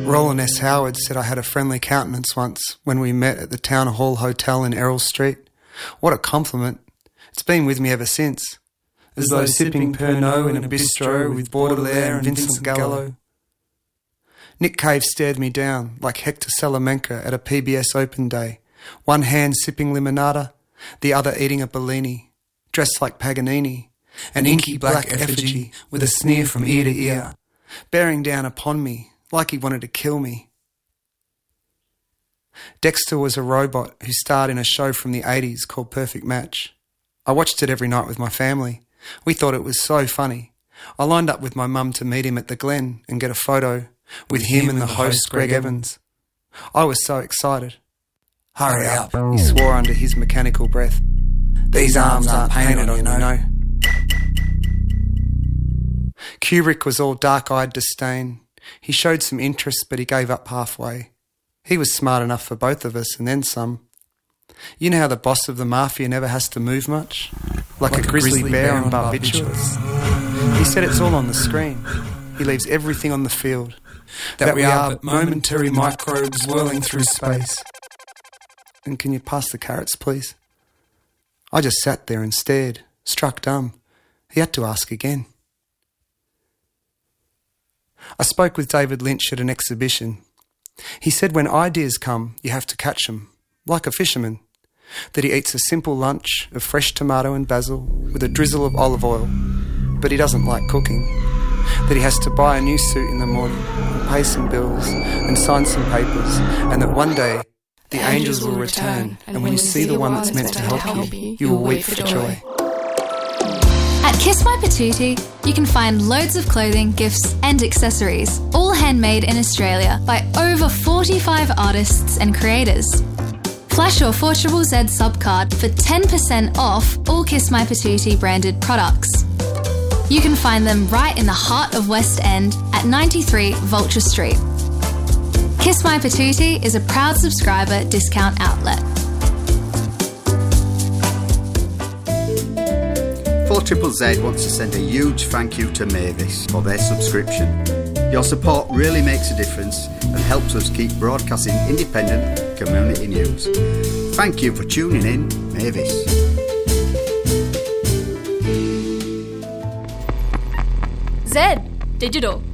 Roland S. Howard said I had a friendly countenance once when we met at the Town Hall Hotel in Errol Street. What a compliment. It's been with me ever since. As though sipping Pernod in a bistro with Baudelaire and Vincent Gallo. Nick Cave stared me down like Hector Salamanca at a PBS Open Day, one hand sipping limonada, the other eating a Bellini, dressed like Paganini, an inky black effigy with a sneer from ear to ear, bearing down upon me like he wanted to kill me. Dexter was a robot who starred in a show from the 80s called Perfect Match. I watched it every night with my family. We thought it was so funny. I lined up with my mum to meet him at the Glen and get a photo with him and the host Greg Evans. I was so excited. "Hurry up," he swore under his mechanical breath. "These arms aren't painted, you know." Kubrick was all dark-eyed disdain. He showed some interest, but he gave up halfway. He was smart enough for both of us, and then some. You know how the boss of the mafia never has to move much? Like a grizzly bear on barbiturates. He said it's all on the screen. He leaves everything on the field. That we are but momentary microbes whirling through space. And can you pass the carrots, please? I just sat there and stared, struck dumb. He had to ask again. I spoke with David Lynch at an exhibition. He said when ideas come, you have to catch them, like a fisherman. That he eats a simple lunch of fresh tomato and basil with a drizzle of olive oil, but he doesn't like cooking. That he has to buy a new suit in the morning and pay some bills and sign some papers, and that one day the angels will return, and when you see the one that's meant to help you, you will weep for joy. At Kiss My Patootie, you can find loads of clothing, gifts and accessories, all handmade in Australia by over 45 artists and creators. Flash your 4ZZZ subcard for 10% off all Kiss My Patootie branded products. You can find them right in the heart of West End at 93 Vulture Street. Kiss My Patootie is a proud subscriber discount outlet. 4ZZZ wants to send a huge thank you to Mavis for their subscription. Your support really makes a difference and helps us keep broadcasting independent community news. Thank you for tuning in, Mavis. Zed, digital.